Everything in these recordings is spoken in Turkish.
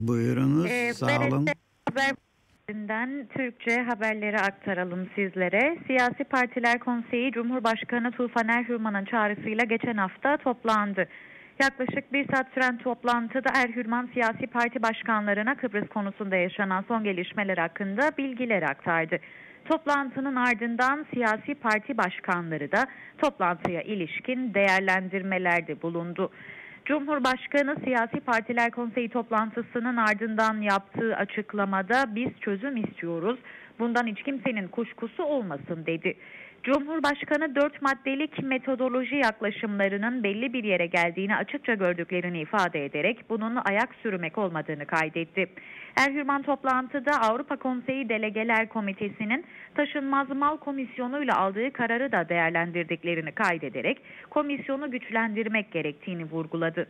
Buyurunuz, sağ olun. BRT Haber'den Türkçe haberleri aktaralım sizlere. Siyasi Partiler Konseyi Cumhurbaşkanı Tufan Erhürman'ın çağrısıyla geçen hafta toplandı. Yaklaşık bir saat süren toplantıda Erhürman siyasi parti başkanlarına Kıbrıs konusunda yaşanan son gelişmeler hakkında bilgiler aktardı. Toplantının ardından siyasi parti başkanları da toplantıya ilişkin değerlendirmelerde bulundu. Cumhurbaşkanı Siyasi Partiler Konseyi toplantısının ardından yaptığı açıklamada biz çözüm istiyoruz, bundan hiç kimsenin kuşkusu olmasın dedi. Cumhurbaşkanı 4 maddelik metodoloji yaklaşımlarının belli bir yere geldiğini açıkça gördüklerini ifade ederek bunun ayak sürmek olmadığını kaydetti. Erhürman toplantıda Avrupa Konseyi Delegeler Komitesi'nin taşınmaz mal komisyonuyla aldığı kararı da değerlendirdiklerini kaydederek komisyonu güçlendirmek gerektiğini vurguladı.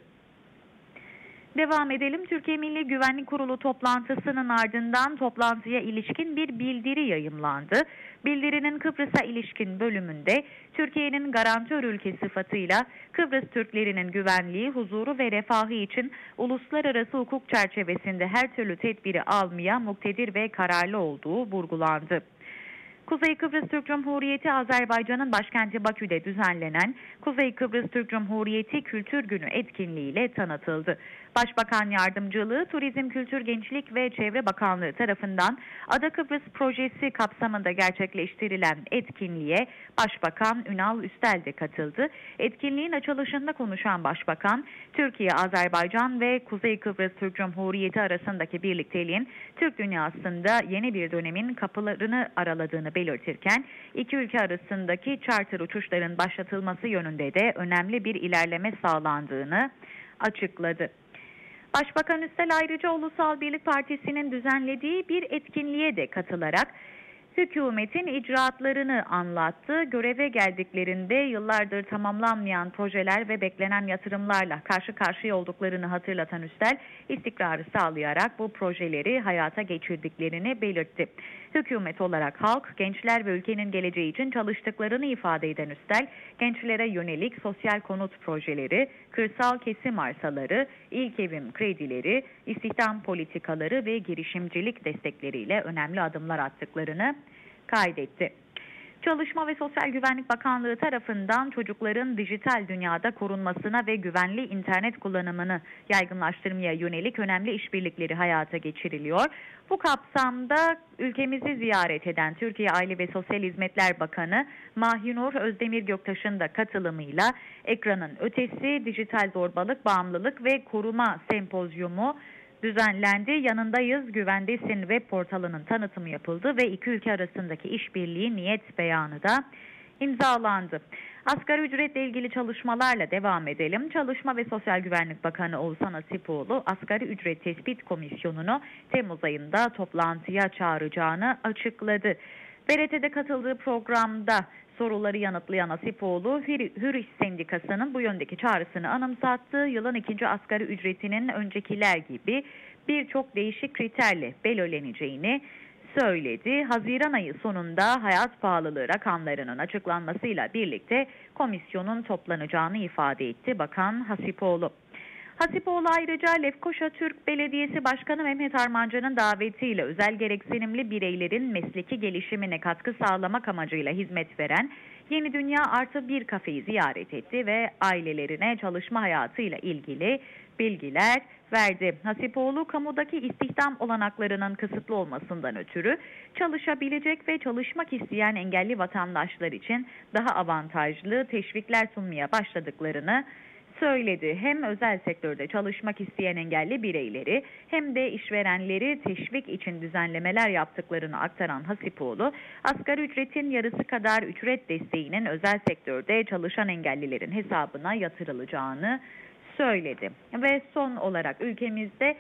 Devam edelim. Türkiye Milli Güvenlik Kurulu toplantısının ardından toplantıya ilişkin bir bildiri yayımlandı. Bildirinin Kıbrıs'a ilişkin bölümünde Türkiye'nin garantör ülke sıfatıyla Kıbrıs Türklerinin güvenliği, huzuru ve refahı için uluslararası hukuk çerçevesinde her türlü tedbiri almaya muktedir ve kararlı olduğu vurgulandı. Kuzey Kıbrıs Türk Cumhuriyeti, Azerbaycan'ın başkenti Bakü'de düzenlenen Kuzey Kıbrıs Türk Cumhuriyeti Kültür Günü etkinliğiyle tanıtıldı. Başbakan Yardımcılığı, Turizm, Kültür, Gençlik ve Çevre Bakanlığı tarafından Ada Kıbrıs projesi kapsamında gerçekleştirilen etkinliğe Başbakan Ünal Üstel de katıldı. Etkinliğin açılışında konuşan Başbakan, Türkiye, Azerbaycan ve Kuzey Kıbrıs Türk Cumhuriyeti arasındaki birlikteliğin Türk dünyasında yeni bir dönemin kapılarını araladığını belirtirken, iki ülke arasındaki charter uçuşların başlatılması yönünde de önemli bir ilerleme sağlandığını açıkladı. Başbakan Üstel ayrıca Ulusal Birlik Partisi'nin düzenlediği bir etkinliğe de katılarak hükümetin icraatlarını anlattı. Göreve geldiklerinde yıllardır tamamlanmayan projeler ve beklenen yatırımlarla karşı karşıya olduklarını hatırlatan Üstel, istikrarı sağlayarak bu projeleri hayata geçirdiklerini belirtti. Hükümet olarak halk, gençler ve ülkenin geleceği için çalıştıklarını ifade eden Üstel, gençlere yönelik sosyal konut projeleri, kırsal kesim arsaları, ilk evim kredileri, istihdam politikaları ve girişimcilik destekleriyle önemli adımlar attıklarını kaydetti. Çalışma ve Sosyal Güvenlik Bakanlığı tarafından çocukların dijital dünyada korunmasına ve güvenli internet kullanımını yaygınlaştırmaya yönelik önemli işbirlikleri hayata geçiriliyor. Bu kapsamda ülkemizi ziyaret eden Türkiye Aile ve Sosyal Hizmetler Bakanı Mahinur Özdemir Göktaş'ın da katılımıyla Ekranın Ötesi, Dijital Zorbalık, Bağımlılık ve Koruma Sempozyumu düzenlendi. Yanındayız, güvendesin web portalının tanıtımı yapıldı ve iki ülke arasındaki işbirliği niyet beyanı da imzalandı. Asgari ücretle ilgili çalışmalarla devam edelim. Çalışma ve Sosyal Güvenlik Bakanı Oğuzhan Asipoğlu, Asgari Ücret Tespit Komisyonu'nu Temmuz ayında toplantıya çağıracağını açıkladı. BRT'de katıldığı programda soruları yanıtlayan Asipoğlu, Hür İş Sendikası'nın bu yöndeki çağrısını anımsattı. Yılın ikinci asgari ücretinin öncekiler gibi birçok değişik kriterle belirleneceğini söyledi. Haziran ayı sonunda hayat pahalılığı rakamlarının açıklanmasıyla birlikte komisyonun toplanacağını ifade etti Bakan Hasipoğlu. Hasipoğlu ayrıca Lefkoşa Türk Belediyesi Başkanı Mehmet Armancan'ın davetiyle özel gereksinimli bireylerin mesleki gelişimine katkı sağlamak amacıyla hizmet veren Yeni Dünya Artı Bir kafeyi ziyaret etti ve ailelerine çalışma hayatıyla ilgili bilgiler verdi. Hasipoğlu, kamudaki istihdam olanaklarının kısıtlı olmasından ötürü çalışabilecek ve çalışmak isteyen engelli vatandaşlar için daha avantajlı teşvikler sunmaya başladıklarını söyledi. Hem özel sektörde çalışmak isteyen engelli bireyleri hem de işverenleri teşvik için düzenlemeler yaptıklarını aktaran Hasipoğlu, asgari ücretin yarısı kadar ücret desteğinin özel sektörde çalışan engellilerin hesabına yatırılacağını söyledi. Ve son olarak ülkemizde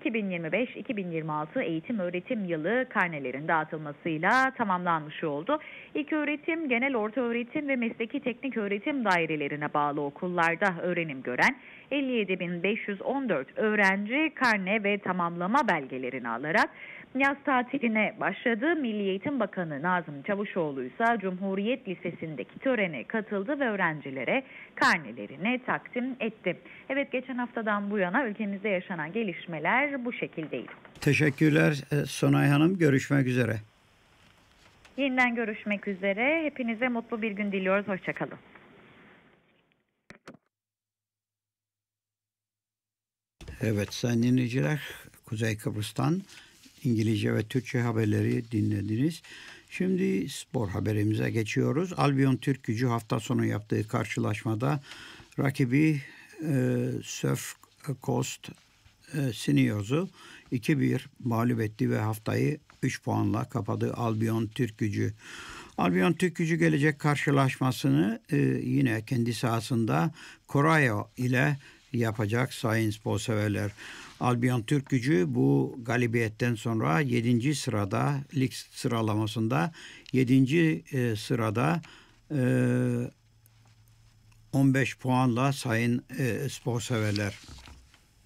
2025-2026 eğitim öğretim yılı karnelerin dağıtılmasıyla tamamlanmış oldu. İlköğretim, genel ortaöğretim ve mesleki teknik öğretim dairelerine bağlı okullarda öğrenim gören 57.514 öğrenci karne ve tamamlama belgelerini alarak yaz tatiline başladı. Milli Eğitim Bakanı Nazım Çavuşoğlu ise Cumhuriyet Lisesi'ndeki törene katıldı ve öğrencilere karnelerini takdim etti. Evet, geçen haftadan bu yana ülkemizde yaşanan gelişmeler gelişmeler bu şekildeydi. Teşekkürler Sonay Hanım. Görüşmek üzere. Yeniden görüşmek üzere. Hepinize mutlu bir gün diliyoruz. Hoşçakalın. Evet sayın dinleyiciler, Kuzey Kıbrıs'tan İngilizce ve Türkçe haberleri dinlediniz. Şimdi spor haberimize geçiyoruz. Albion Türkgücü hafta sonu yaptığı karşılaşmada rakibi Surf Coast Seniors'u 2-1 mağlup etti ve haftayı 3 puanla kapadı Albion Türkgücü. Albion Türkgücü gelecek karşılaşmasını yine kendi sahasında Corail ile yapacak sayın spor severler. Albion Türkgücü bu galibiyetten sonra 7. sırada lig sıralamasında 7. sırada 15 puanla sayın spor severler.